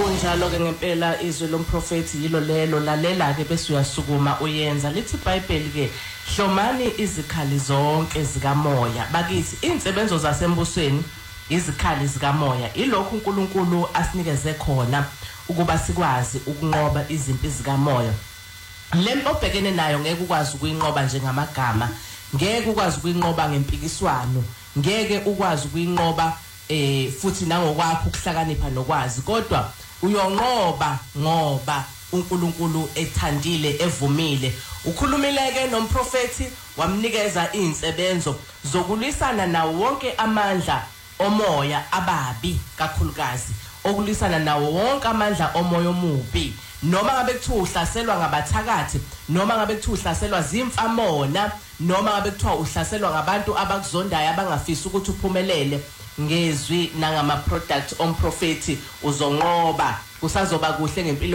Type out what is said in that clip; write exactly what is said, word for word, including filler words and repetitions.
Kunjalo ke ngempela izwi lomprofeti yilo lelo lalela ke bese uyasukuma uyenza lithi iBhayibheli ke hlomani izikhali zonke zikamoya bakithi insebenzo zasembusweni izikhali zikamoya ilokhu uNkulunkulu asinikeze khona ukuba sikwazi ukunqoba izimpi zikamoya lempo obhekene nayo ngeke ukwazi ukuyinqoba njengamagama ngeke ukwazi ukuyinqoba ngempikiswano ngeke ukwazi ukuyinqoba eh futhi nangokwakho ukuhlakanipha nokwazi kodwa uyonqoba ngoba uNkulunkulu ethandile evumile ukhulumileke nomprofeti wamnikeza izinsebenzo zokulwisana nawo wonke amandla omoya ababi kakhulukazi okulwisana nawo wonke amandla omoya omubi noma ngabe kuthiwa uhlaselwa ngabathakathi noma ngabe kuthiwa uhlaselwa zimfamona noma ngabe kuthiwa uhlaselwa ngabantu abakuzondayo abangafisi ukuthi uphumelele ngezwi nangama products omprofeti uzonqoba kusazoba kuhle ngempilo